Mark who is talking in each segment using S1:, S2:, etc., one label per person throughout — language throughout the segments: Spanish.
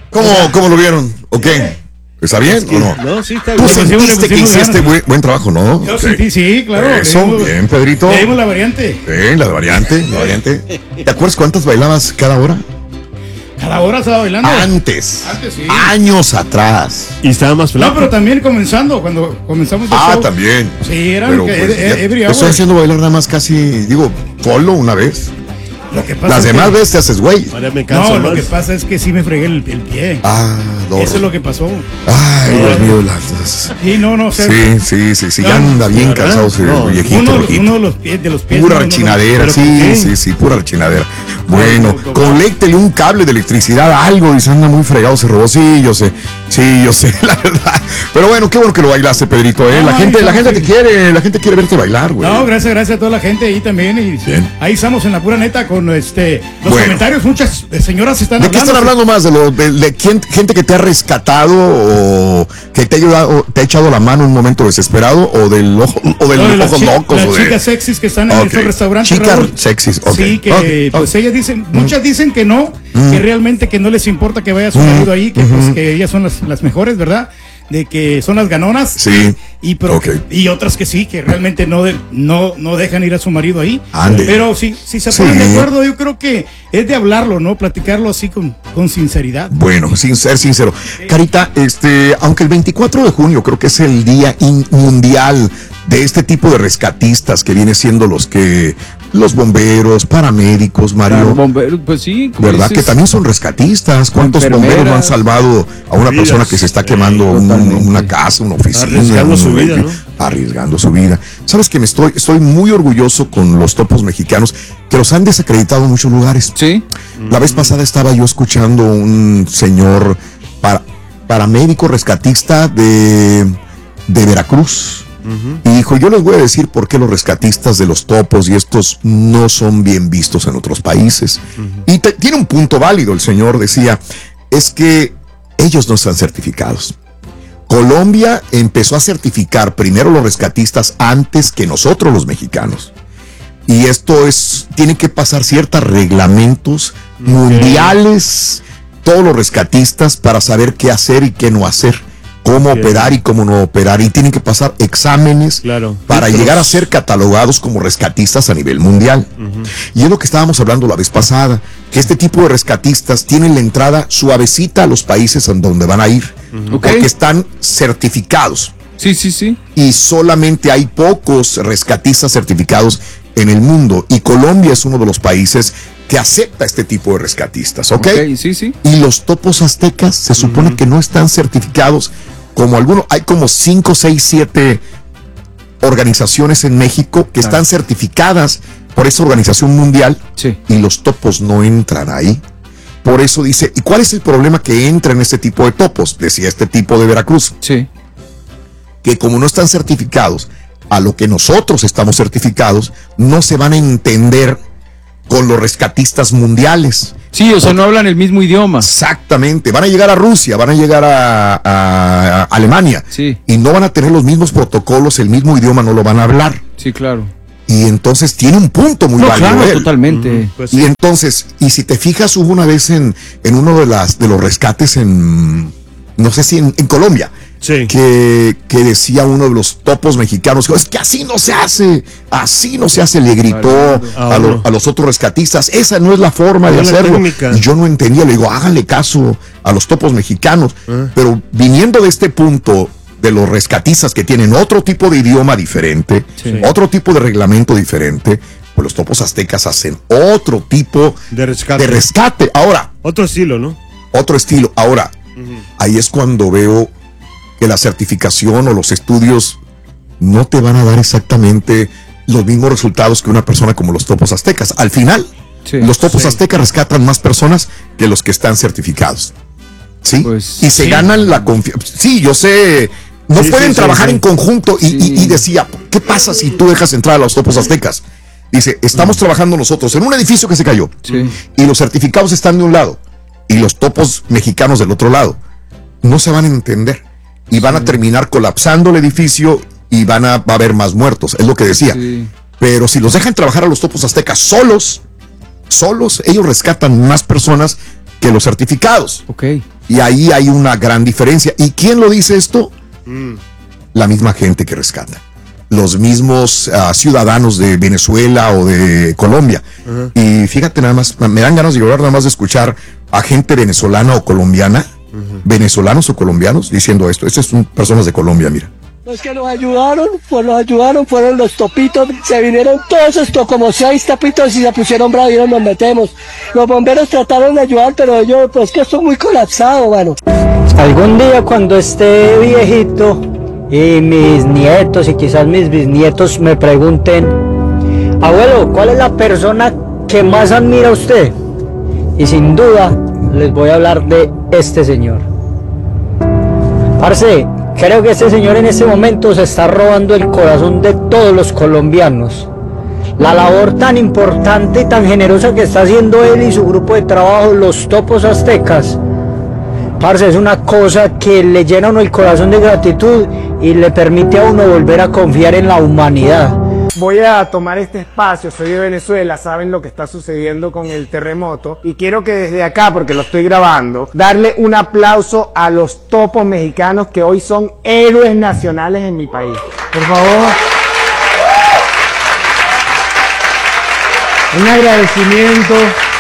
S1: ¿Cómo lo vieron? ¿O qué? ¿Está bien o no?
S2: No, sí, está
S1: Tú
S2: bien.
S1: sentiste que hiciste buen trabajo, ¿no?
S3: Yo sentí, sí, claro.
S1: Eso, bien, Pedrito.
S3: Tenemos la variante.
S1: Sí, la variante. ¿Te acuerdas cuántas bailabas cada hora?
S3: Cada hora estaba bailando.
S1: Antes,
S3: sí.
S1: Años atrás.
S2: Y estaba más flaco.
S3: No, pero también cuando comenzamos el show.
S1: También.
S3: Sí, eran
S1: Pero,
S3: every
S1: te
S3: hour.
S1: estoy haciendo bailar nada más casi, digo, solo una vez.
S3: Lo que pasa
S1: Las
S3: es
S1: demás
S3: que,
S1: veces te haces güey.
S2: Ahora me canso
S3: No, lo
S2: más.
S3: que pasa es que sí me fregué el pie.
S1: Duro.
S3: Eso es lo que pasó.
S1: Ay, Dios mío,
S3: Sí, no, o sea,
S1: sí, ya anda bien cansado ese viejito.
S3: uno
S1: rojito.
S3: de los pies.
S1: Pura
S3: no,
S1: rechinadera,
S3: pero
S1: sí, pura rechinadera. Bueno, conéctele un cable de electricidad, algo, y se anda muy fregado, se robó. Sí, yo sé, la verdad. Pero bueno, qué bueno que lo bailaste, Pedrito, ¿eh? La gente te quiere, la gente quiere verte bailar, güey.
S3: No, gracias a toda la gente ahí también. Y
S1: Bien.
S3: ahí estamos en la pura neta con los comentarios. Muchas señoras están
S1: ¿De
S3: hablando.
S1: qué están hablando más? ¿De gente que te ha rescatado o que te ha ayudado, te ha echado la mano en un momento desesperado o del ojos locos?
S3: Las chicas sexys que están en esos restaurantes.
S1: Chicas
S3: Raúl.
S1: sexys, ok.
S3: Sí, que pues ellas dicen, muchas dicen que no, que realmente que no les importa que vaya su marido ahí, que pues que ellas son las mejores, ¿verdad? De que son las ganonas.
S1: Sí.
S3: Y otras que sí, que realmente no dejan ir a su marido ahí.
S1: Ande.
S3: Pero si se ponen de acuerdo, yo creo que es de hablarlo, ¿no? Platicarlo así con sinceridad.
S1: Bueno, sin ser sincero. Carita, aunque el 24 de junio creo que es el día mundial de este tipo de rescatistas que viene siendo los bomberos, paramédicos, Mario.
S4: Claro, bomberos, pues sí.
S1: ¿Verdad?
S4: Dices,
S1: Que también son rescatistas. ¿Cuántos bomberos no han salvado a una persona que se está quemando una casa, una oficina?
S2: Arriesgando su vida, ¿no?
S1: Arriesgando su vida. ¿Sabes que estoy muy orgulloso con los topos mexicanos que los han desacreditado en muchos lugares?
S4: Sí.
S1: La vez pasada estaba yo escuchando un señor paramédico rescatista de Veracruz. Y dijo, yo les voy a decir por qué los rescatistas de los topos y estos no son bien vistos en otros países. Y tiene un punto válido, el señor decía, es que ellos no están certificados. Colombia empezó a certificar primero los rescatistas antes que nosotros los mexicanos. Y esto tiene que pasar ciertos reglamentos mundiales, todos los rescatistas, para saber qué hacer y qué no hacer. Cómo operar y cómo no operar, y tienen que pasar exámenes para llegar a ser catalogados como rescatistas a nivel mundial. Y es lo que estábamos hablando la vez pasada, que este tipo de rescatistas tienen la entrada suavecita a los países en donde van a ir, porque están certificados.
S4: Sí.
S1: Y solamente hay pocos rescatistas certificados en el mundo, y Colombia es uno de los países que acepta este tipo de rescatistas, ¿ok?
S4: Sí.
S1: Y los topos aztecas se supone que no están certificados como algunos. Hay como 5, 6, 7 organizaciones en México que están certificadas por esa organización mundial, y los topos no entran ahí. Por eso dice, ¿y cuál es el problema que entra en este tipo de topos? Decía este tipo de Veracruz.
S4: Sí.
S1: Que como no están certificados a lo que nosotros estamos certificados, no se van a entender con los rescatistas mundiales.
S4: Sí, o sea, no hablan el mismo idioma.
S1: Exactamente, van a llegar a Rusia, van a llegar a Alemania, y no van a tener los mismos protocolos, el mismo idioma no lo van a hablar.
S4: Sí, claro.
S1: Y entonces tiene un punto muy válido.
S4: Claro, totalmente.
S1: Pues y entonces, y si te fijas, hubo una vez en uno de los rescates no sé si en Colombia, que decía uno de los topos mexicanos, es que así no se hace, le gritó a los otros rescatistas, esa no es la forma de hacerlo. Y yo no entendía, le digo, háganle caso a los topos mexicanos, pero viniendo de este punto de los rescatistas que tienen otro tipo de idioma diferente, otro tipo de reglamento diferente, pues los topos aztecas hacen otro tipo de rescate. Ahora,
S2: otro estilo, ¿no?
S1: Otro estilo. Ahora, ahí es cuando veo que la certificación o los estudios no te van a dar exactamente los mismos resultados que una persona como los topos aztecas. Al final, los topos aztecas rescatan más personas que los que están certificados. ¿Sí? Pues, y se ganan la confianza. Sí, yo sé, no pueden trabajar en conjunto. Y decía, ¿qué pasa si tú dejas entrar a los topos aztecas? Dice, estamos trabajando nosotros en un edificio que se cayó. Y los certificados están de un lado y los topos mexicanos del otro lado. No se van a entender. Y van a terminar colapsando el edificio y va a haber más muertos, es lo que decía. Pero si los dejan trabajar a los topos aztecas solos, ellos rescatan más personas que los certificados. Y ahí hay una gran diferencia. ¿Y quién lo dice esto? La misma gente que rescata. Los mismos ciudadanos de Venezuela o de Colombia. Y fíjate nada más, me dan ganas de llorar nada más de escuchar a gente venezolana o colombiana, venezolanos o colombianos diciendo esto. Estas son personas de Colombia, mira.
S5: Los que nos ayudaron fueron los topitos, se vinieron todos estos como 6 topitos y se pusieron bravos y nos metemos. Los bomberos trataron de ayudar, pero ellos, pues que esto es muy colapsado, mano.
S6: Algún día cuando esté viejito y mis nietos y quizás mis bisnietos me pregunten, abuelo, ¿cuál es la persona que más admira a usted? Y sin duda les voy a hablar de este señor. Parce, creo que este señor en este momento se está robando el corazón de todos los colombianos. La labor tan importante y tan generosa que está haciendo él y su grupo de trabajo, los Topos Aztecas, parce, es una cosa que le llena a uno el corazón de gratitud y le permite a uno volver a confiar en la humanidad.
S7: Voy a tomar este espacio, soy de Venezuela, saben lo que está sucediendo con el terremoto y quiero que desde acá, porque lo estoy grabando, darle un aplauso a los topos mexicanos que hoy son héroes nacionales en mi país. Por favor. Un agradecimiento.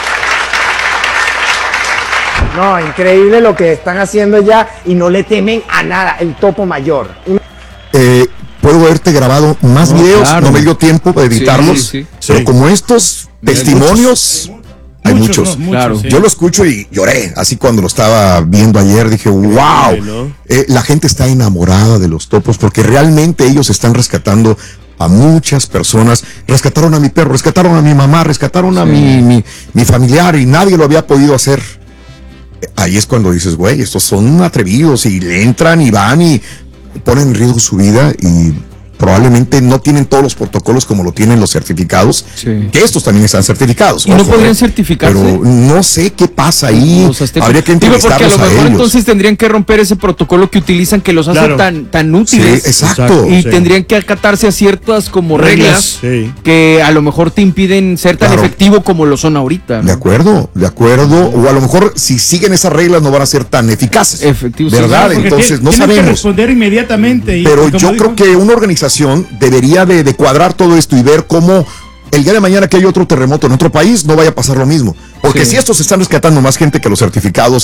S7: No, increíble lo que están haciendo ya y no le temen a nada, el topo mayor.
S1: Puedo haberte grabado más videos, claro. No me dio tiempo de editarlos, pero como estos testimonios, hay muchos.
S3: Claro.
S1: Yo lo escucho y lloré, así cuando lo estaba viendo ayer, dije, wow, la gente está enamorada de los topos porque realmente ellos están rescatando a muchas personas. Rescataron a mi perro, rescataron a mi mamá, rescataron a mi familiar y nadie lo había podido hacer. Ahí es cuando dices, güey, estos son atrevidos y le entran y van y ponen en riesgo su vida y probablemente no tienen todos los protocolos como lo tienen los certificados, que estos también están certificados.
S4: Y no podrían certificarse.
S1: Pero no sé qué pasa ahí. Habría que entrevistarlos
S4: porque a lo mejor
S1: ellos.
S4: Entonces tendrían que romper ese protocolo que utilizan que los hace tan útiles.
S1: Sí, exacto.
S4: Y tendrían que acatarse a ciertas como reglas que a lo mejor te impiden ser tan efectivo como lo son ahorita, ¿no?
S1: De acuerdo. O a lo mejor si siguen esas reglas no van a ser tan eficaces.
S4: Efectivos.
S1: ¿Verdad? Entonces no sabemos.
S3: Que responder inmediatamente.
S1: Pero yo creo que una organización debería de cuadrar todo esto y ver cómo el día de mañana que hay otro terremoto en otro país no vaya a pasar lo mismo. Porque si estos están rescatando más gente que los certificados,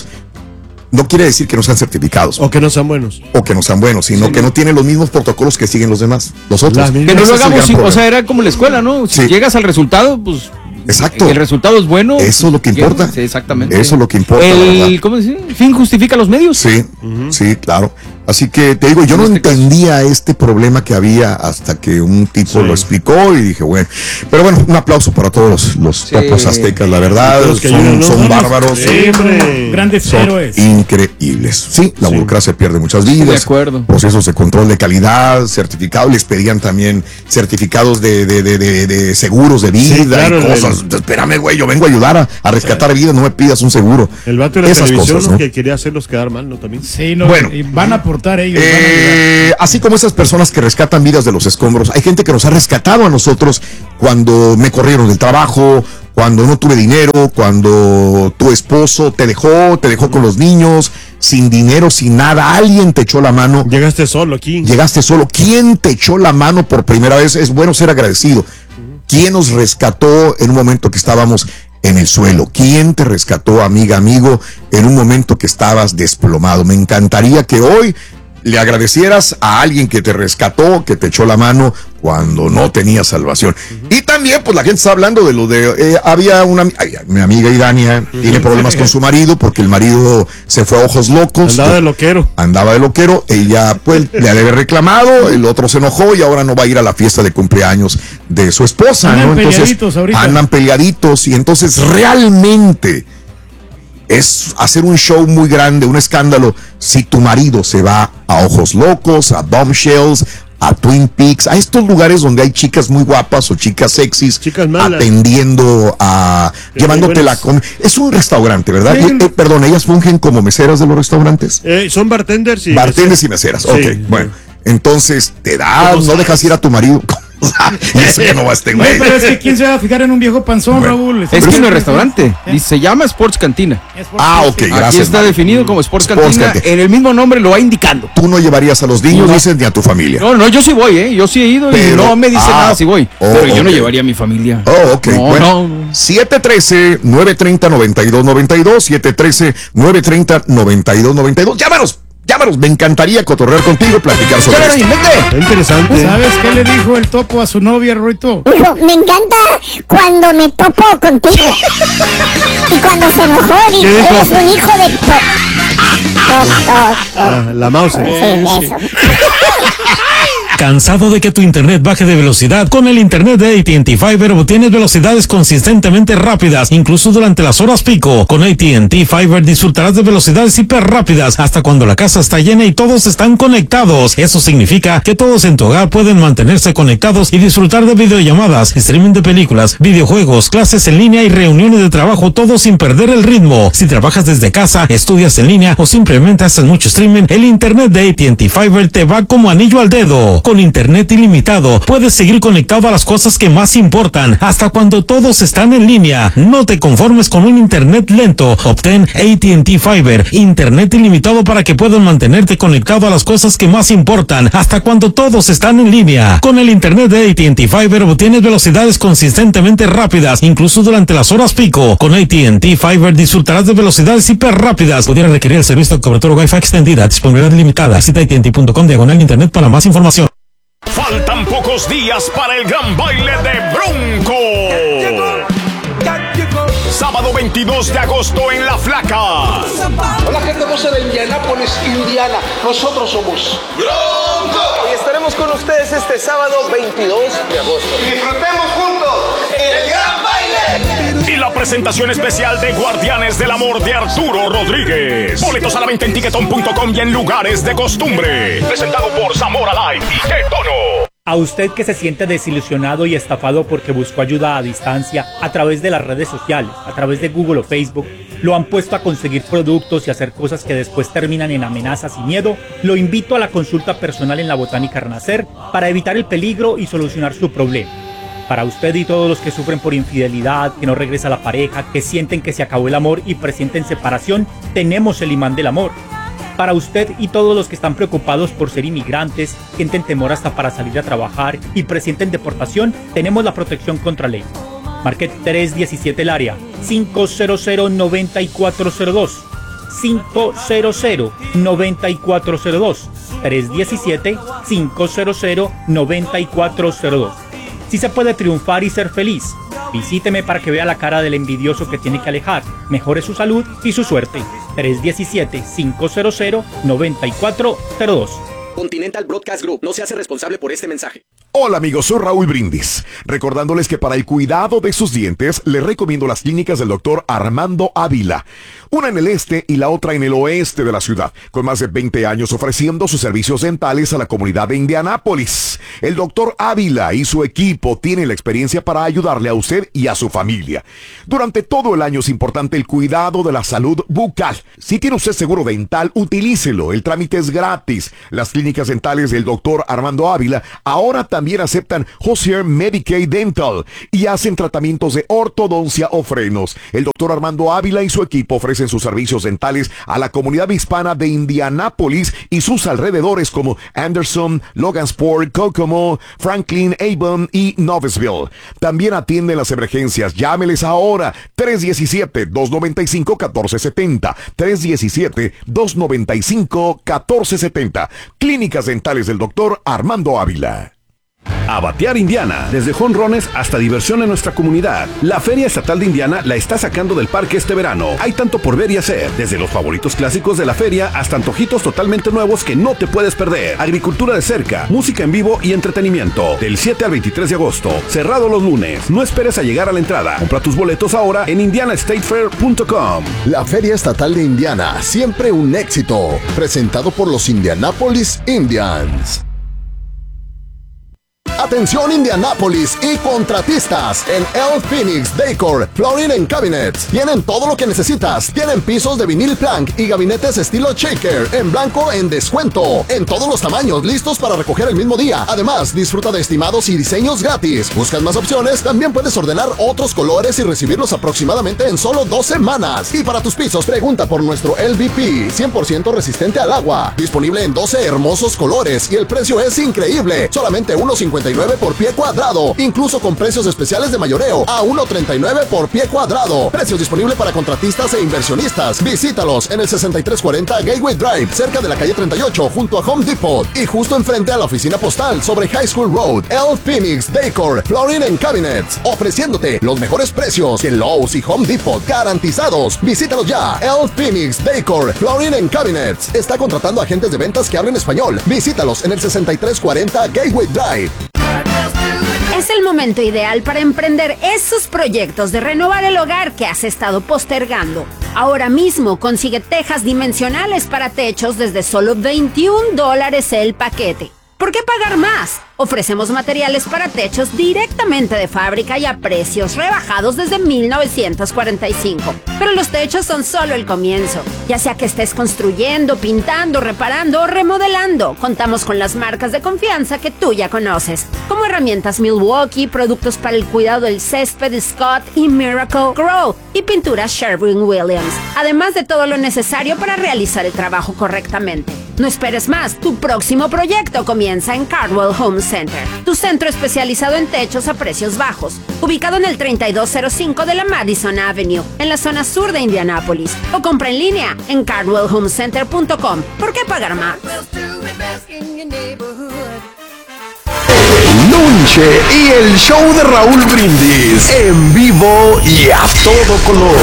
S1: no quiere decir que no sean certificados.
S2: O que no sean buenos.
S1: O que no sean buenos, sino que no tienen los mismos protocolos que siguen los demás, los otros.
S4: Que no lo hagamos, o sea, era como la escuela, ¿no? Si llegas al resultado, pues...
S1: Exacto.
S4: El resultado es bueno.
S1: Eso es lo que importa.
S4: Sí, exactamente.
S1: Eso es lo que importa.
S4: ¿Cómo decir? ¿Fin justifica los medios?
S1: Sí, sí, claro. Así que te digo, yo no entendía este problema que había hasta que un tipo lo explicó y dije, bueno. Pero bueno, un aplauso para todos los topos aztecas, la verdad. Son bárbaros.
S3: Son grandes héroes.
S1: Increíbles. Sí, la burocracia pierde muchas vidas.
S4: De acuerdo.
S1: Procesos de control de calidad, certificados. Les pedían también certificados de seguros de vida y cosas. Espérame, güey, yo vengo a ayudar a rescatar vidas, no me pidas un seguro.
S2: El vato de la televisión cosas, ¿no? Que quería hacerlos quedar mal, ¿no? También.
S3: Sí, no,
S1: bueno,
S3: y van a aportar ellos.
S1: Así como esas personas que rescatan vidas de los escombros, hay gente que nos ha rescatado a nosotros cuando me corrieron del trabajo, cuando no tuve dinero, cuando tu esposo te dejó con los niños, sin dinero, sin nada, alguien te echó la mano.
S2: Llegaste solo aquí.
S1: Llegaste solo. ¿Quién te echó la mano por primera vez? Es bueno ser agradecido. ¿Quién nos rescató en un momento que estábamos en el suelo? ¿Quién te rescató, amiga, amigo, en un momento que estabas desplomado? Me encantaría que hoy le agradecieras a alguien que te rescató, que te echó la mano cuando no tenías salvación. Y también, pues la gente está hablando de lo de... había mi amiga Idania tiene problemas con su marido porque el marido se fue a ojos locos. Andaba de loquero. Ella, pues, le había reclamado, el otro se enojó y ahora no va a ir a la fiesta de cumpleaños de su esposa, ¿no? Entonces, andan peleaditos y entonces realmente... es hacer un show muy grande, un escándalo, si tu marido se va a Ojos Locos, a Bombshells, a Twin Peaks, a estos lugares donde hay chicas muy guapas o chicas sexys, atendiendo llevándote la comida. Es un restaurante, ¿verdad? Perdón, ellas fungen como meseras de los restaurantes.
S2: Son bartenders y
S1: meseras. Ok, bueno. Entonces te das, no dejas ir a tu marido. Y eso ya no va a este güey.
S3: Pero es que ¿quién se va a fijar en un viejo panzón, Raúl?
S4: Es que no es restaurante. Se llama Sports Cantina.
S1: Ok, gracias.
S4: Aquí está definido como Sports Cantina. En el mismo nombre lo va indicando.
S1: Tú no llevarías a los niños, dices, ni a tu familia.
S4: No, yo sí voy, Yo sí he ido y no me dice nada si voy. Pero yo no llevaría a mi familia.
S1: Ok. Bueno, 713-930-9292. 713-930-9292. Llámanos, me encantaría cotorrear contigo, platicar sobre esto.
S2: Qué interesante.
S3: ¿Sabes qué le dijo el topo a su novia, Ruito?
S8: Dijo, me encanta cuando me topo contigo. Y cuando se enojó, dijo, eres un hijo de
S2: la mouse.
S8: Sí, eso.
S9: ¿Cansado de que tu internet baje de velocidad? Con el internet de AT&T Fiber obtienes velocidades consistentemente rápidas, incluso durante las horas pico. Con AT&T Fiber disfrutarás de velocidades hiper rápidas hasta cuando la casa está llena y todos están conectados. Eso significa que todos en tu hogar pueden mantenerse conectados y disfrutar de videollamadas, streaming de películas, videojuegos, clases en línea y reuniones de trabajo, todo sin perder el ritmo. Si trabajas desde casa, estudias en línea o simplemente haces mucho streaming, el internet de AT&T Fiber te va como anillo al dedo. Con internet ilimitado, puedes seguir conectado a las cosas que más importan, hasta cuando todos están en línea. No te conformes con un internet lento. Obtén AT&T Fiber, internet ilimitado para que puedas mantenerte conectado a las cosas que más importan, hasta cuando todos están en línea. Con el internet de AT&T Fiber obtienes velocidades consistentemente rápidas, incluso durante las horas pico. Con AT&T Fiber disfrutarás de velocidades hiper rápidas. Pudiera requerir el servicio de cobertura Wi-Fi extendida, disponibilidad limitada. Visita AT&T.com/internet para más información.
S10: Faltan pocos días para el gran baile de Bronco. Sábado 22 de agosto en La Flaca.
S11: Hola gente hermosa de Indianápolis, Indiana. Nosotros somos Bronco. Y estaremos con ustedes este sábado 22 de agosto. Disfrutemos juntos el gran baile.
S10: Y la presentación especial de Guardianes del Amor de Arturo Rodríguez. Boletos a la venta en Ticketon.com y en lugares de costumbre. Presentado por Zamora Live y Qué Tono.
S12: A usted que se siente desilusionado y estafado porque buscó ayuda a distancia a través de las redes sociales, a través de Google o Facebook, lo han puesto a conseguir productos y hacer cosas que después terminan en amenazas y miedo, lo invito a la consulta personal en la Botánica Renacer para evitar el peligro y solucionar su problema. Para usted y todos los que sufren por infidelidad, que no regresa la pareja, que sienten que se acabó el amor y presienten separación, tenemos el imán del amor. Para usted y todos los que están preocupados por ser inmigrantes, sienten temor hasta para salir a trabajar y presienten deportación, tenemos la protección contra ley. Marque 317 el área, 500-9402, 500-9402, 317-500-9402. Si se puede triunfar y ser feliz. Visíteme para que vea la cara del envidioso que tiene que alejar, mejore su salud y su suerte. 317-500-9402.
S13: Continental Broadcast Group no se hace responsable por este mensaje.
S14: Hola amigos, soy Raúl Brindis, recordándoles que para el cuidado de sus dientes les recomiendo las clínicas del doctor Armando Ávila, una en el este y la otra en el oeste de la ciudad, con más de 20 años ofreciendo sus servicios dentales a la comunidad de Indianápolis. El doctor Ávila y su equipo tienen la experiencia para ayudarle a usted y a su familia. Durante todo el año es importante el cuidado de la salud bucal. Si tiene usted seguro dental, utilícelo, el trámite es gratis. Las clínicas dentales del doctor Armando Ávila ahora también aceptan Hozier Medicaid Dental y hacen tratamientos de ortodoncia o frenos. El doctor Armando Ávila y su equipo ofrecen sus servicios dentales a la comunidad hispana de Indianápolis y sus alrededores como Anderson, Logansport, Kokomo, Franklin, Avon y Noblesville. También atienden las emergencias. Llámeles ahora 317-295-1470, 317-295-1470. Clínicas dentales del doctor Armando Ávila.
S15: A batear Indiana, desde jonrones hasta diversión en nuestra comunidad. La Feria Estatal de Indiana la está sacando del parque este verano. Hay tanto por ver y hacer, desde los favoritos clásicos de la feria hasta antojitos totalmente nuevos que no te puedes perder. Agricultura de cerca, música en vivo y entretenimiento. Del 7 al 23 de agosto, cerrado los lunes. No esperes a llegar a la entrada. Compra tus boletos ahora en indianastatefair.com.
S16: La Feria Estatal de Indiana, siempre un éxito. Presentado por los Indianapolis Indians. Atención Indianápolis y contratistas. En El Phoenix Decor Flooring and Cabinets tienen todo lo que necesitas. Tienen pisos de vinil plank y gabinetes estilo shaker en blanco en descuento. En todos los tamaños, listos para recoger el mismo día. Además, disfruta de estimados y diseños gratis. ¿Buscas más opciones? También puedes ordenar otros colores y recibirlos aproximadamente en solo 2 semanas. Y para tus pisos, pregunta por nuestro LVP 100% resistente al agua. Disponible en 12 hermosos colores y el precio es increíble. Solamente $1.59 por pie cuadrado. Incluso con precios especiales de mayoreo a $1.39 por pie cuadrado. Precios disponibles para contratistas e inversionistas. Visítalos en el 6340 Gateway Drive, cerca de la calle 38, junto a Home Depot. Y justo enfrente a la oficina postal sobre High School Road. El Phoenix Decor Flooring and Cabinets, ofreciéndote los mejores precios que Lowe's y Home Depot, garantizados. Visítalos ya. El Phoenix Decor Flooring and Cabinets está contratando agentes de ventas que hablen español. Visítalos en el 6340 Gateway Drive.
S17: Es el momento ideal para emprender esos proyectos de renovar el hogar que has estado postergando. Ahora mismo consigue tejas dimensionales para techos desde solo $21 el paquete. ¿Por qué pagar más? Ofrecemos materiales para techos directamente de fábrica y a precios rebajados desde 1945. Pero los techos son solo el comienzo. Ya sea que estés construyendo, pintando, reparando o remodelando, contamos con las marcas de confianza que tú ya conoces, como herramientas Milwaukee, productos para el cuidado del césped Scott y Miracle Grow y pinturas Sherwin-Williams. Además de todo lo necesario para realizar el trabajo correctamente. No esperes más, tu próximo proyecto comienza en Cardwell Home Center, tu centro especializado en techos a precios bajos, ubicado en el 3205 de la Madison Avenue, en la zona sur de Indianápolis, o compra en línea en cardwellhomecenter.com. ¿Por qué pagar más?
S18: El lonche y el show de Raúl Brindis en vivo y a todo color.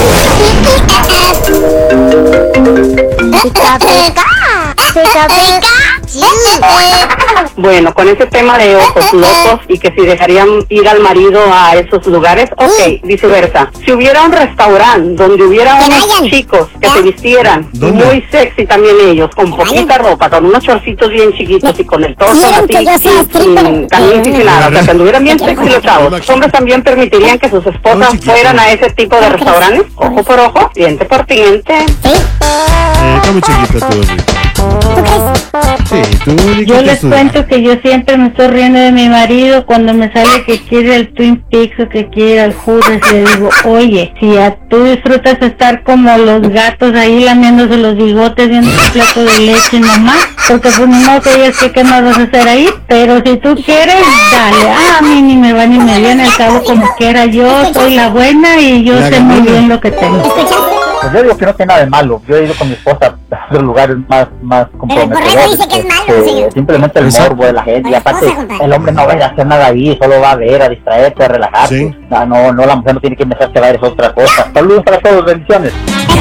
S19: Bueno, con ese tema de ojos locos y que si dejarían ir al marido a esos lugares, ok, viceversa. Si hubiera un restaurante donde hubiera unos chicos que se vistieran muy sexy también ellos, con poquita ropa, con unos chorcitos bien chiquitos y con el torso así, sin camisa y sin nada, o sea, que anduvieran bien sexy los chavos, los hombres también permitirían que sus esposas fueran a ese tipo de restaurantes, ojo por ojo, diente por diente.
S2: Está muy chiquita tú, sí,
S20: yo les cuento que yo siempre me estoy riendo de mi marido cuando me sale que quiere el Twin Peaks o que quiere el Hooters. Le digo, oye, si tú disfrutas estar como los gatos ahí lamiéndose los bigotes viendo un plato de leche nomás, porque pues ni modo que digas que qué más vas a hacer ahí, pero si tú quieres, dale. A mí ni me va ni me viene, al cabo como quiera, yo soy la buena y yo sé muy bien lo que tengo.
S21: Pues yo digo que no tiene nada de malo. Yo he ido con mi esposa a otros lugares más comprometedores.
S8: Pero el dice que es malo,
S21: simplemente el morbo de la gente. Y aparte, el hombre no va a hacer nada ahí, solo va a ver, a distraerse, a relajarse.
S2: Sí.
S21: No, la mujer no tiene que empezar a ver, es otra cosa. Saludos para todos, bendiciones.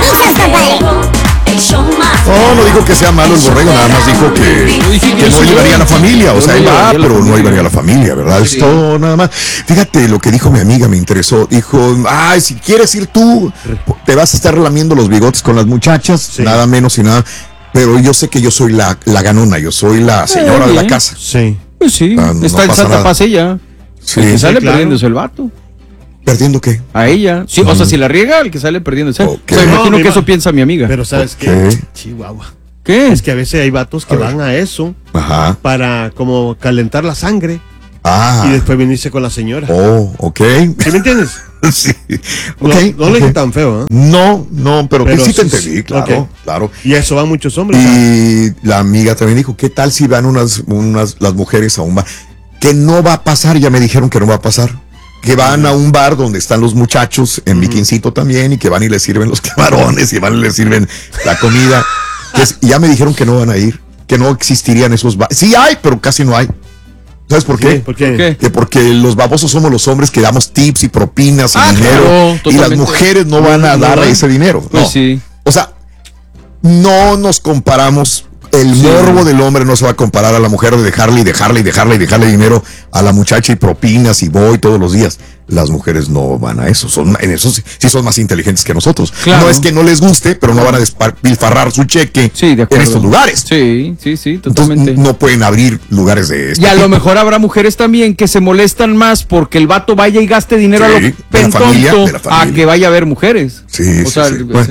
S1: No dijo que sea malo el borrego, nada más dijo que no llevaría a la familia, o sea, él va, pero no llevaría a la familia, ¿verdad? Sí. Esto nada más. Fíjate lo que dijo mi amiga, me interesó. Dijo, ay, si quieres ir tú, te vas a estar lamiendo los bigotes con las muchachas, nada menos y nada. Pero yo sé que yo soy la ganona, yo soy la señora de la casa.
S2: Sí.
S4: Pues sí,
S1: no
S4: está en Santa Paz ella.
S1: Sí,
S4: el que sale
S1: claro.
S4: perdiéndose el vato.
S1: ¿Perdiendo qué?
S4: A ella. Sí, o sea, si la riega, el que sale perdiéndose. Okay. O sea, imagino que eso piensa mi amiga.
S2: Pero ¿sabes qué? Chihuahua.
S4: ¿Qué?
S2: Es que a veces hay vatos que van a eso para como calentar la sangre. Y después venirse con la señora.
S1: Oh, ok.
S2: ¿Sí me entiendes?
S1: Sí.
S2: Okay, no le dije tan feo, ¿eh?
S1: No, pero que sí te entendí, claro, claro.
S2: Y eso van muchos hombres.
S1: Y la amiga también dijo, ¿qué tal si van las mujeres a un bar? Que no va a pasar, ya me dijeron que no va a pasar. Que van a un bar donde están los muchachos en bikincito también y que van y les sirven los camarones y van y les sirven la comida. Y ya me dijeron que no van a ir, que no existirían esos bares. Sí hay, pero casi no hay. ¿Sabes por qué?
S2: ¿Por qué?
S1: Que porque los babosos somos los hombres que damos tips y propinas y dinero. Claro, y las mujeres no van a dar ese dinero. No.
S4: Pues sí.
S1: O sea, no nos comparamos El morbo del hombre no se va a comparar a la mujer de dejarle dinero a la muchacha y propinas y voy todos los días. Las mujeres no van a eso, en eso sí son más inteligentes que nosotros. Claro. No es que no les guste, pero no van a despilfarrar su cheque en estos lugares.
S4: Sí, totalmente.
S1: Entonces, no pueden abrir lugares de este
S4: Y a lo mejor habrá mujeres también que se molestan más porque el vato vaya y gaste dinero a lo pentonto a que vaya a ver mujeres.
S1: Sí, bueno,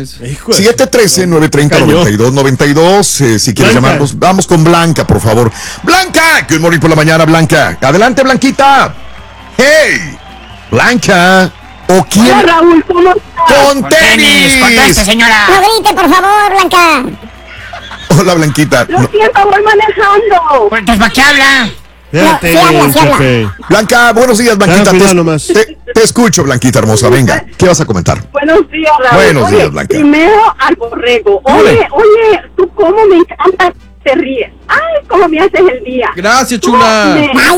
S1: 713-930-9292. Si quieres llamarnos, vamos con Blanca, por favor. Blanca, good morning por la mañana, Blanca. Adelante, Blanquita. Hey, Blanca. ¿O quién?
S8: Hola, Raúl, ¿cómo estás?
S1: ¡Con tenis!
S8: ¡Conteste, señora! No grite, por favor, Blanca.
S1: Hola, Blanquita.
S8: Lo siento, voy manejando.
S2: Pues, ¿para qué habla?
S8: Sí habla.
S1: Blanca, buenos días, Blanquita. Te escucho, Blanquita hermosa. Venga, ¿qué vas a comentar?
S8: Buenos días, Raúl.
S1: Buenos días, Blanca.
S8: Primero al borrego. Oye, tú cómo me encanta, te ríes. Ay, cómo me haces el día.
S4: Gracias, chula.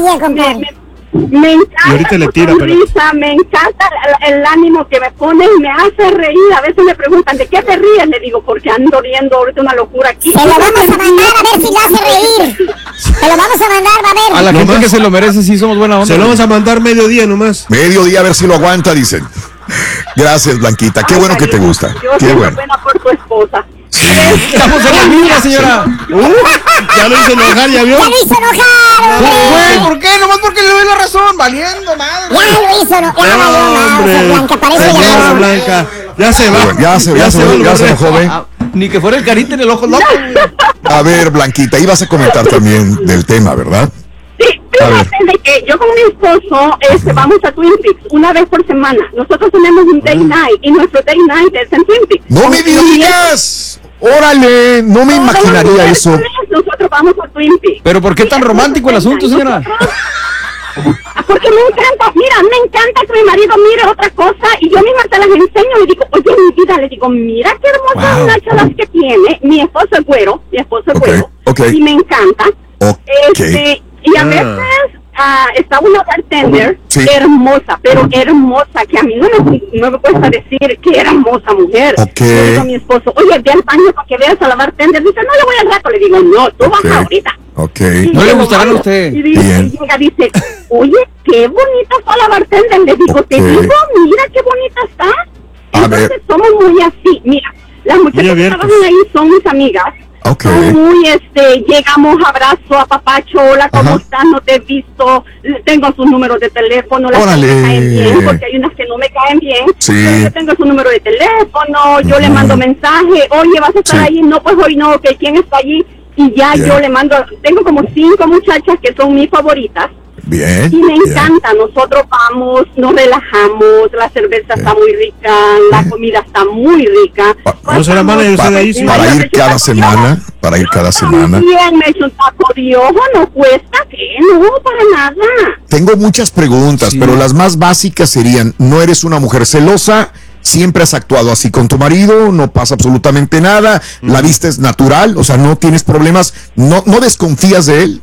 S8: Me encanta
S2: y ahorita le tira,
S8: tu risa, me encanta el ánimo que me pones, me hace reír. A veces me preguntan, ¿de qué te ríes? Le digo, porque ando riendo ahorita una locura aquí. Se lo vamos a mandar a ver si lo hace reír. Se lo vamos a mandar, a ver.
S4: A la gente que se lo merece, sí somos buena onda.
S2: Se lo vamos a mandar mediodía nomás.
S1: Mediodía, a ver si lo aguanta, dicen. Gracias, Blanquita. Qué bueno que te gusta. Qué bueno.
S8: Buena por tu esposa.
S4: Estamos en la línea, señora.
S2: Ya lo hizo enojar, ¿ya vio?
S8: Ya lo hizo enojar,
S4: güey. ¿Por qué? Nomás porque le doy la razón. Valiendo, madre.
S8: Ya lo hizo enojar. Blanca, parece ya.
S2: Blanca. Ya se va.
S1: Ya se joven.
S4: Ni que fuera el carita en el ojo loco.
S1: A ver, Blanquita, ibas a comentar también del tema, ¿verdad?
S8: Sí, fíjate de que yo con mi esposo vamos a Twin Peaks una vez por semana. Nosotros tenemos un day night y nuestro day night es en Twin Peaks.
S1: ¡No me digas! ¡Órale! No me imaginaría eso.
S8: Nosotros vamos a Twin Peaks.
S4: ¿Pero por qué tan romántico el asunto, señora?
S8: Porque me encanta, me encanta que mi marido mire otra cosa y yo misma te las enseño y digo, oye, mi vida, le digo, mira qué hermosas nachas que tiene. Mi esposo es güero, y me encanta. Y a veces está una bartender hermosa, pero hermosa, que a mí no me cuesta decir que era hermosa mujer. Le digo a mi esposo, oye, ve al baño para que veas a la bartender. Dice, no le voy al rato. Le digo, no, tú vas ahorita.
S4: No le gustará a usted.
S8: Y llega, dice, oye, qué bonita está la bartender. Le digo, te digo, mira qué bonita está. Entonces somos muy así. Mira, las muchachas que trabajan ahí son mis amigas. Son muy, llegamos, abrazo, apapacho, hola, ¿cómo estás? No te he visto, tengo sus números de teléfono, las que me caen bien, porque hay unas que no me caen bien, pero yo tengo su número de teléfono, yo le mando mensaje, oye, ¿vas a estar ahí? No, pues hoy no, que ¿quién está allí? Y ya yo le mando, tengo como 5 muchachas que son mis favoritas.
S1: Bien.
S8: Y me encanta, nosotros vamos, nos relajamos, la cerveza está muy rica, la comida está muy rica.
S2: ¿No será mala irse de ahí?
S1: Para ir cada semana,
S8: Bien, me he hecho un taco de ojo, no cuesta, ¿qué? No, para nada.
S1: Tengo muchas preguntas, pero las más básicas serían, ¿no eres una mujer celosa? ¿Siempre has actuado así con tu marido? ¿No pasa absolutamente nada? ¿La vista es natural? O sea, ¿no tienes problemas? ¿No desconfías de él?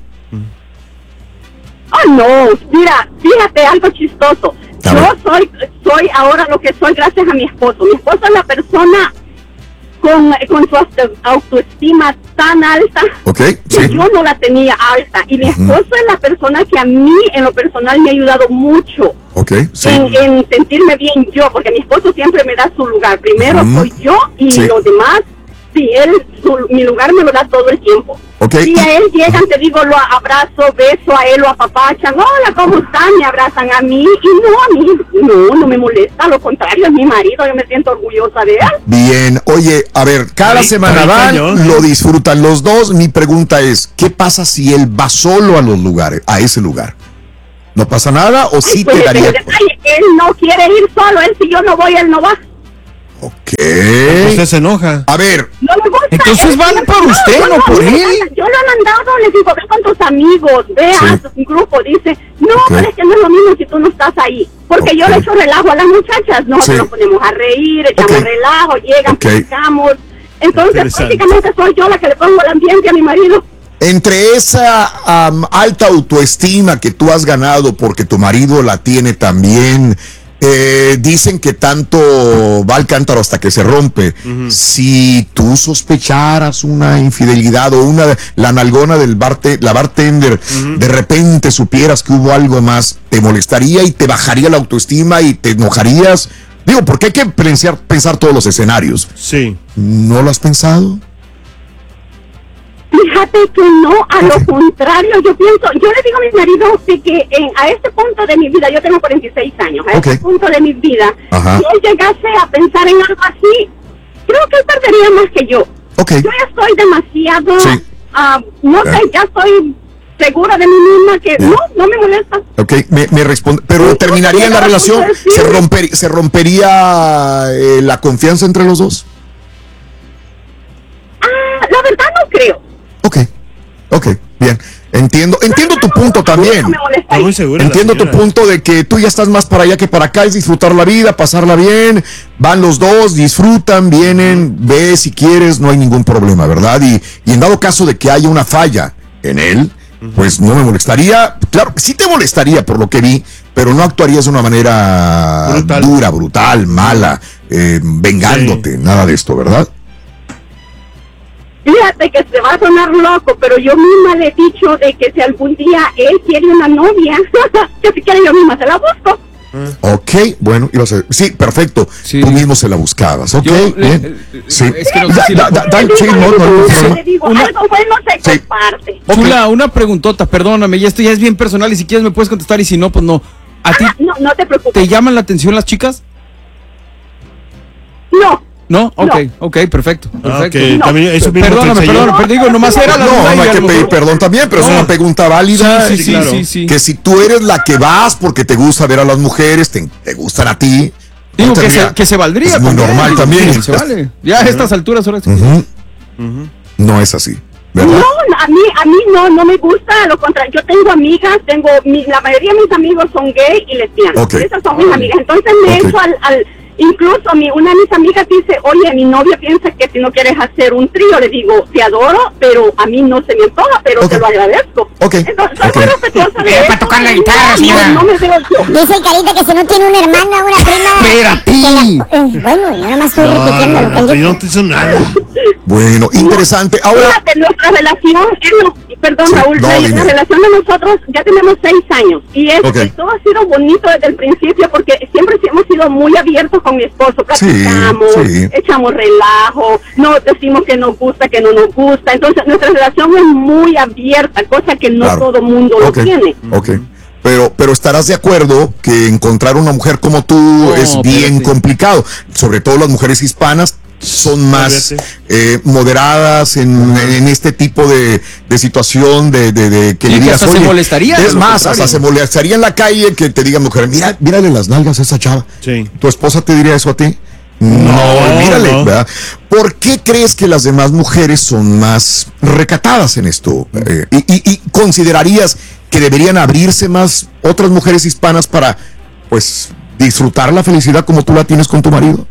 S8: Oh, no, mira, fíjate, algo chistoso. Yo soy ahora lo que soy gracias a mi esposo. Mi esposo es la persona con su autoestima tan alta que yo no la tenía alta. Y mi esposo es la persona que a mí, en lo personal, me ha ayudado mucho en sentirme bien yo, porque mi esposo siempre me da su lugar. Primero soy yo y los demás, mi lugar me lo da todo el tiempo. Si a él llegan, te digo, lo abrazo, beso a él, lo apapachan, hola, ¿cómo están? Me abrazan a mí, y no me molesta, lo contrario, es mi marido, yo me siento orgullosa de él.
S1: Bien, oye, a ver, cada semana van, lo disfrutan los dos. Mi pregunta es, ¿qué pasa si él va solo a ese lugar? ¿No pasa nada o sí te daría?
S8: Él no quiere ir solo, él si yo no voy, él no va.
S2: Usted se enoja.
S1: A ver.
S8: No me gusta.
S4: Entonces van por usted, no por él.
S8: Yo lo he mandado, le digo, ve con tus amigos, ve a un grupo, dice, no, pero es que no es lo mismo si tú no estás ahí. Porque yo le echo relajo a las muchachas, nosotros nos ponemos a reír, echamos relajo, llegan, platicamos. Entonces, prácticamente soy yo la que le pongo el ambiente a mi marido.
S1: Entre esa alta autoestima que tú has ganado porque tu marido la tiene también, Dicen que tanto va al cántaro hasta que se rompe. Si tú sospecharas una infidelidad o la nalgona la bartender, de repente supieras que hubo algo más, ¿te molestaría y te bajaría la autoestima y te enojarías? Digo, porque hay que pensar todos los escenarios.
S2: Sí.
S1: ¿No lo has pensado?
S8: Fíjate que no, a lo contrario, yo le digo a mi marido que a este punto de mi vida, yo tengo 46 años, a este punto de mi vida, si él llegase a pensar en algo así, creo que él perdería más que yo. Yo ya estoy demasiado, no sé, ya estoy segura de mí misma que no me molesta.
S1: Me responde, pero terminaría la relación, se rompería la confianza entre los dos.
S8: La verdad no creo.
S1: Ok, bien. Entiendo tu punto también. Entiendo tu punto de que tú ya estás más para allá que para acá, es disfrutar la vida, pasarla bien, van los dos, disfrutan, vienen, ve si quieres, no hay ningún problema, ¿verdad? Y en dado caso de que haya una falla en él, pues no me molestaría, claro, sí te molestaría por lo que vi, pero no actuarías de una manera dura, brutal, mala, vengándote, nada de esto, ¿verdad?
S8: Fíjate que se va a sonar loco, pero yo misma le he dicho de que si algún día él quiere una novia, que si quiere yo misma se la busco.
S1: Ok, bueno, sí, perfecto. Sí. Tú mismo se la buscabas, ok, bien. Sí. Es que
S8: algo bueno se comparte.
S4: Chula, una preguntota, perdóname, y esto ya es bien personal y si quieres me puedes contestar y si no, pues no. ¿A ti
S8: no te preocupes.
S4: ¿Te llaman la atención las chicas?
S8: No.
S4: ¿No? Ok, perfecto.
S2: También eso
S4: perdóname, digo, nomás era la duda.
S1: No hay que pedir perdón también, pero es una pregunta válida.
S4: Sí.
S1: Que si tú eres la que vas porque te gusta ver a las mujeres, te gustan a ti.
S4: Digo que se valdría.
S1: Es muy normal también.
S4: Se vale. Ya a estas alturas ahora sí.
S1: No es así, ¿verdad?
S8: No, a mí no me gusta, a lo contrario, yo tengo amigas, la mayoría de mis amigos son gay y lesbianas. Esas son mis amigas. Entonces me he hecho incluso una de mis amigas dice, oye, mi novia piensa que si no quieres hacer un trío, le digo, te adoro, pero a mí no se me antoja, pero te lo agradezco. Entonces, soy muy respetuosa de
S5: para tocar la guitarra, señora.
S8: No me veo yo.
S5: Dice Carita que si no tiene una hermana, una prima...
S1: Espérate.
S5: Bueno, yo nada más estoy repitiendo lo que él dice.
S2: No te hizo nada.
S1: Bueno, interesante. Ahora...
S8: Fíjate, nuestra relación, Raúl, la relación de nosotros ya tenemos 6 años y todo ha sido bonito desde el principio porque siempre hemos sido muy abiertos con mi esposo, platicamos, echamos relajo, no decimos que nos gusta, que no nos gusta, entonces nuestra relación es muy abierta, cosa que no todo mundo lo tiene.
S1: Pero estarás de acuerdo que encontrar una mujer como tú es bien complicado, sobre todo las mujeres hispanas son más moderadas en este tipo de situación de que le digas,
S4: oye, se molestaría,
S1: es más, hasta se molestaría en la calle que te diga mujer, mírale las nalgas a esa chava. ¿Tu esposa te diría eso a ti? No, mírale, ¿verdad? ¿Por qué crees que las demás mujeres son más recatadas en esto? ¿Y considerarías que deberían abrirse más otras mujeres hispanas para, pues, disfrutar la felicidad como tú la tienes con tu marido?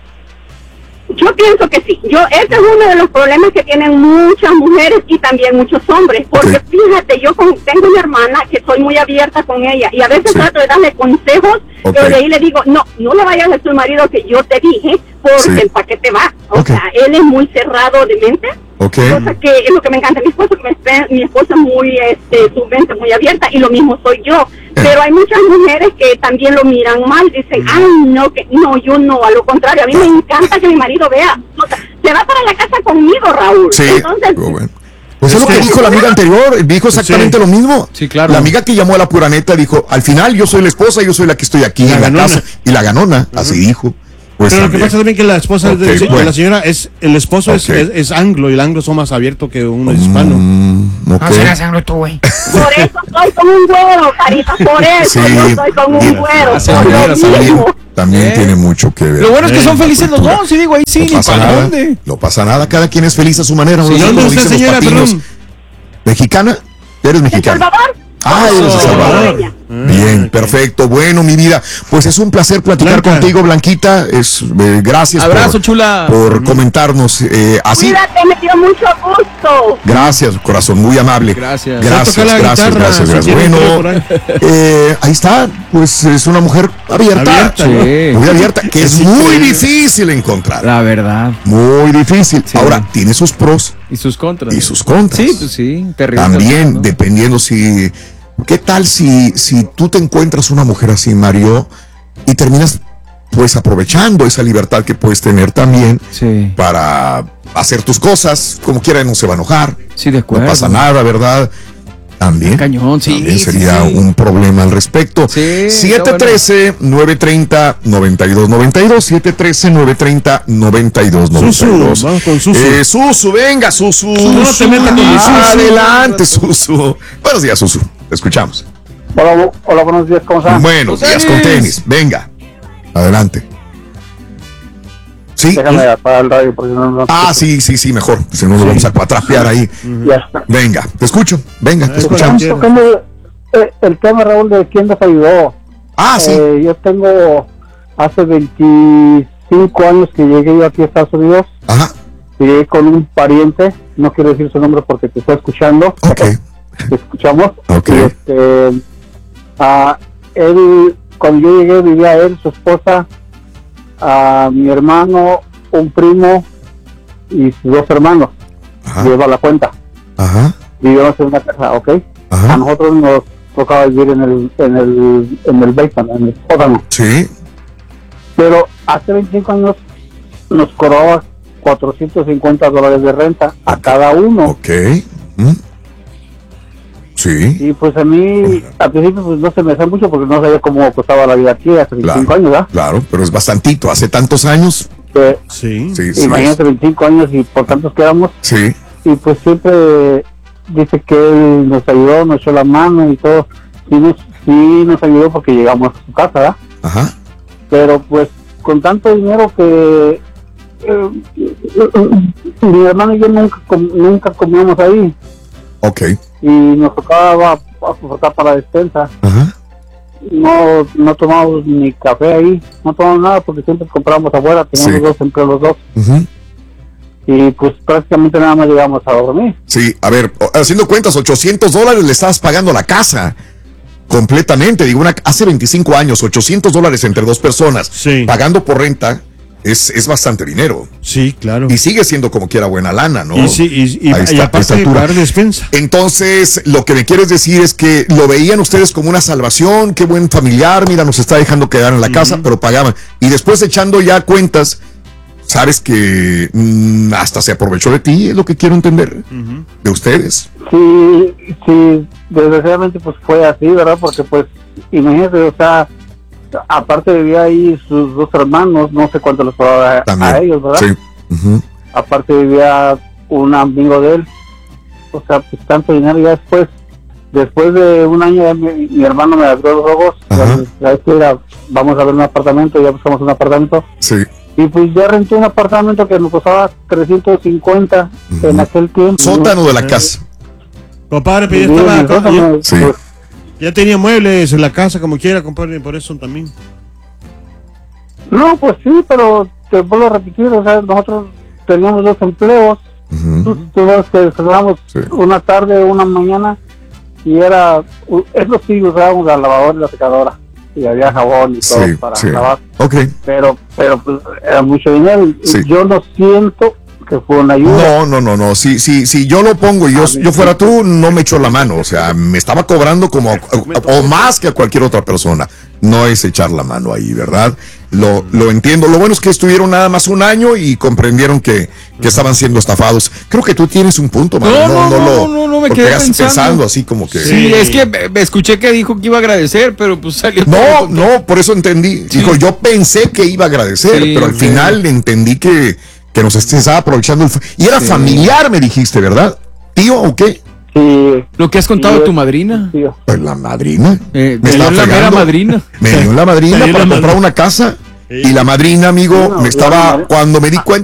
S8: Yo pienso que sí. Ese es uno de los problemas que tienen muchas mujeres y también muchos hombres. Porque fíjate, yo tengo una hermana que soy muy abierta con ella y a veces trato de darle consejos, pero de ahí le digo, no le vayas a tu marido que yo te dije, porque el paquete va. O sea, él es muy cerrado de mente. Cosa que es lo que me encanta. Mi esposo es muy, su mente muy abierta y lo mismo soy yo. Pero hay muchas mujeres que también lo miran mal, dicen, yo no, a lo contrario, a mí me encanta que mi marido vea, se va para la casa conmigo, Raúl. Entonces,
S1: pues es lo que dijo la amiga anterior, dijo exactamente lo mismo.
S4: Sí, claro.
S1: La amiga que llamó a la pura neta dijo, al final yo soy la esposa, yo soy la que estoy aquí en la casa, y la ganona, así dijo.
S2: Pues pero también. Lo que pasa también que la esposa de la señora el esposo es anglo y el anglo son más abierto que uno hispano.
S5: No serás anglo tú, güey.
S8: Por eso estoy con un güero, Carita, por eso yo estoy con un güero.
S1: También tiene mucho que ver.
S4: Lo bueno es que son felices los dos, y digo, ahí sí, ni para dónde.
S1: No pasa nada, cada quien es feliz a su manera.
S2: ¿Dónde es usted, señora, perdón?
S1: ¿Mexicana? ¿Eres mexicana?
S8: ¿De Salvador?
S1: Eres de Salvador. Bien, perfecto. Bueno, mi vida, pues es un placer platicar contigo, Blanquita. Gracias.
S4: Abrazo, chula.
S1: Por comentarnos así.
S8: Cuídate, me dio mucho gusto.
S1: Gracias, corazón, muy amable.
S4: Gracias.
S1: Gracias. Bueno, ahí está, pues es una mujer abierta. Muy abierta, que es muy difícil encontrar.
S4: La verdad.
S1: Muy difícil. Sí. Ahora, tiene sus pros.
S4: Y sus contras.
S1: Sí,
S4: pues sí. Terrible.
S1: También, ¿no? Dependiendo si... ¿Qué tal si tú te encuentras una mujer así, Mario, y terminas pues aprovechando esa libertad que puedes tener también para hacer tus cosas, como quiera, no se va a enojar.
S4: Sí, de acuerdo.
S1: No pasa nada, ¿verdad? También,
S4: cañón,
S1: también sería un problema al respecto. 713-930-9292. 713-930-9292.
S2: Vamos con Susu.
S1: Susu, venga, Susu.
S2: No te metas con mi Susu.
S1: Adelante, Susu. Buenos días, Susu. Te escuchamos.
S21: Hola, buenos días, ¿cómo están?
S1: Buenos días con tenis. Venga, adelante. Sí.
S21: Déjame apagar el radio porque no.
S1: Sí, mejor. Si no, nos vamos a cuatrapear ahí.
S21: Ya está.
S1: Venga, te escucho. Venga, te escuchamos.
S21: El tema, Raúl, de quién nos ayudó.
S1: Sí.
S21: Yo tengo hace 25 años que llegué yo aquí a Estados Unidos.
S1: Ajá.
S21: Llegué con un pariente, no quiero decir su nombre porque te estoy escuchando.
S1: Ok.
S21: Te escuchamos.
S1: Ok.
S21: Él, cuando yo llegué, vivía él, su esposa, mi hermano, un primo y sus 2 hermanos. Lleva la cuenta.
S1: Ajá.
S21: Vivíamos en una casa, ¿ok?
S1: Ajá.
S21: A nosotros nos tocaba vivir en el basement, en el sótano.
S1: Sí.
S21: Pero hace 25 años nos cobraba $450 de renta a cada uno.
S1: Ok. Sí.
S21: Y pues a mí, al principio, pues no se me hacía mucho porque no sabía cómo costaba la vida aquí hace 25 años, ¿verdad?
S1: Claro, pero es bastantito. Hace tantos años.
S2: Sí.
S21: Imagínate, 25 años y por tantos quedamos.
S1: Sí.
S21: Y pues siempre dice que él nos ayudó, nos echó la mano y todo. Sí nos ayudó porque llegamos a su casa, ¿verdad?
S1: Ajá.
S21: Pero pues con tanto dinero que mi hermano y yo nunca comíamos ahí.
S1: Ok.
S21: Y nos tocaba aportar para la despensa.
S1: Ajá.
S21: No tomamos ni café ahí, no tomamos nada porque siempre compramos afuera, teníamos 2 empleos los 2.
S1: Uh-huh.
S21: Y pues prácticamente nada más llegamos a dormir.
S1: Sí, a ver, haciendo cuentas, $800 le estabas pagando la casa completamente. Digo, hace 25 años, $800 entre 2 personas, pagando por renta, es bastante dinero.
S2: Sí, claro.
S1: Y sigue siendo como quiera buena lana, ¿no?
S2: Y aparte de pagar despensa.
S1: Entonces, lo que me quieres decir es que lo veían ustedes como una salvación, qué buen familiar, mira, nos está dejando quedar en la casa, pero pagaban. Y después echando ya cuentas, sabes que hasta se aprovechó de ti, es lo que quiero entender, de ustedes.
S21: Sí, desgraciadamente pues fue así, ¿verdad? Porque pues, imagínate, o sea, aparte vivía ahí sus 2 hermanos, no sé cuánto les pagaba a ellos, ¿verdad?
S1: Sí.
S21: Aparte vivía un amigo de él, o sea, pues tanto dinero. Ya después de un año mi hermano me abrió los ojos, vamos a ver un apartamento, ya buscamos un apartamento.
S1: Sí.
S21: Y pues ya renté un apartamento que nos costaba 350 en aquel tiempo.
S1: Sótano de la casa.
S2: Compadre, pero ya estaba ya tenía muebles en la casa como quiera, compadre, por eso también.
S21: No, pues sí, pero te vuelvo a repetir, o sea, nosotros teníamos 2 empleos. Tú sabes que desayunábamos una tarde, una mañana, y eso sí, usábamos la lavadora y la secadora. Y había jabón y todo para lavar.
S1: Okay.
S21: Pero pues era mucho dinero. Yo no siento que fue una ayuda.
S1: No. Si yo lo pongo y yo fuera tú, no me echo la mano. O sea, me estaba cobrando como o más que a cualquier otra persona. No es echar la mano ahí, ¿verdad? Lo entiendo. Lo bueno es que estuvieron nada más un año y comprendieron que estaban siendo estafados. Creo que tú tienes un punto, Mario.
S4: No, me quedé
S1: pensando así como que...
S4: Sí, es que me escuché que dijo que iba a agradecer, pero pues salió...
S1: No, por eso entendí. Sí. Dijo, yo pensé que iba a agradecer, pero al final entendí que nos estaba aprovechando. Y era familiar, me dijiste, ¿verdad? ¿Tío o qué?
S21: Sí.
S4: Lo que has contado de tu madrina.
S1: Pues la madrina.
S4: Me dio la mera madrina.
S1: Me dio la madrina para comprar una casa. Y la madrina, amigo, cuando me di cuenta